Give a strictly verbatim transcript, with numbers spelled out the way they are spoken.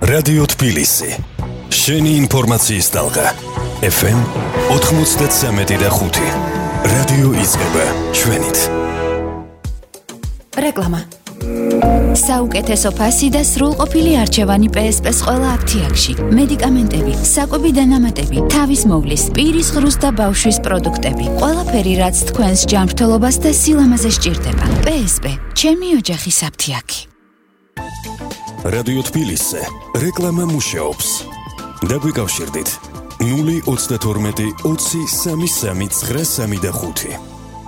რადიო თბილისი. შენი ინფორმაციის ტალღა. ეფ ემ ოცდამეტ და ხუთი. რადიო იწყება ჩვენით. რეკლამა. საუკეთესო ფასი და სრულყოფილი არჩევანი პე ეს პეს ყველა აფთიაქში. მედიკამენტები, საკვები დანამატები, თავის მოვლის, პირის ღრუს და ბავშვის პროდუქტები. ყველაფერი, რაც თქვენს ჯანმრთელობას და სილამაზე სჭირდება. პე ეს პე, ჩემი ოჯახის აფთიაქი. რადიო თბილისზე რეკლამა მუშაობს. დაგვიკავშირდით ნული ოცდათორმეტი ოცი სამი სამი ცხრა სამი და ხუთი.